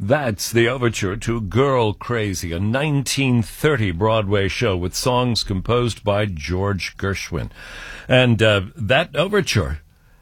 That's the overture to Girl Crazy, a 1930 Broadway show with songs composed by George Gershwin. And that overture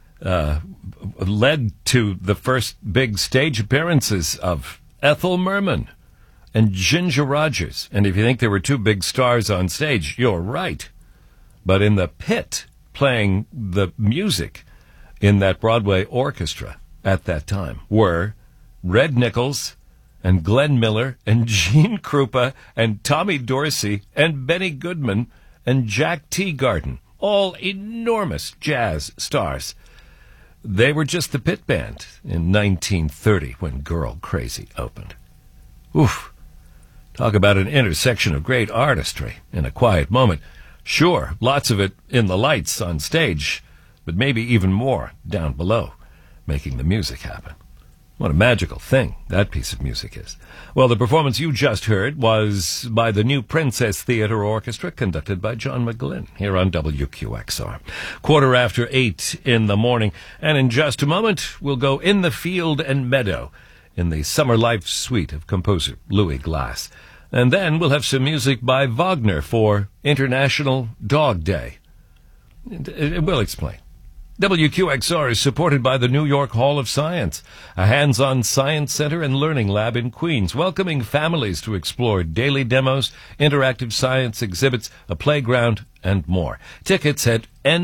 led to the first big stage appearances of Ethel Merman and Ginger Rogers. And if you think there were two big stars on stage, you're right. But in the pit, playing the music in that Broadway orchestra at that time were Red Nichols and Glenn Miller and Gene Krupa and Tommy Dorsey and Benny Goodman and Jack Teagarden, all enormous jazz stars. They were just the pit band in 1930 when Girl Crazy opened. Oof. Talk about an intersection of great artistry in a quiet moment. Sure, lots of it in the lights on stage, but maybe even more down below, making the music happen. What a magical thing that piece of music is. Well, the performance you just heard was by the New Princess Theater Orchestra, conducted by John McGlynn, here on WQXR. 8:15 in the morning, and in just a moment, we'll go in the field and meadow in the Summer Life Suite of composer Louis Glass. And then we'll have some music by Wagner for International Dog Day. We'll explain. WQXR is supported by the New York Hall of Science, a hands-on science center and learning lab in Queens, welcoming families to explore daily demos, interactive science exhibits, a playground, and more. Tickets at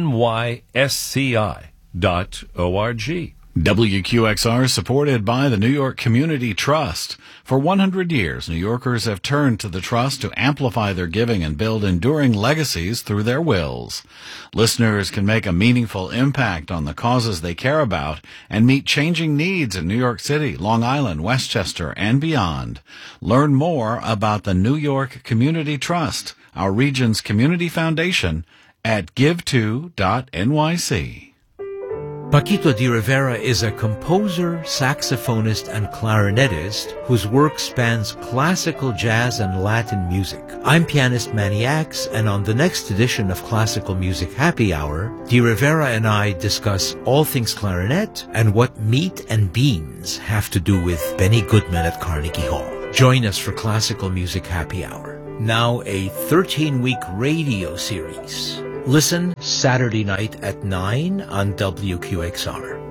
nysci.org. WQXR is supported by the New York Community Trust. For 100 years, New Yorkers have turned to the Trust to amplify their giving and build enduring legacies through their wills. Listeners can make a meaningful impact on the causes they care about and meet changing needs in New York City, Long Island, Westchester, and beyond. Learn more about the New York Community Trust, our region's community foundation, at give2.nyc. Paquito de Rivera is a composer, saxophonist, and clarinetist whose work spans classical jazz and Latin music. I'm pianist Manny Axe, and on the next edition of Classical Music Happy Hour, de Rivera and I discuss all things clarinet and what meat and beans have to do with Benny Goodman at Carnegie Hall. Join us for Classical Music Happy Hour, now a 13-week radio series. Listen Saturday night at 9 on WQXR.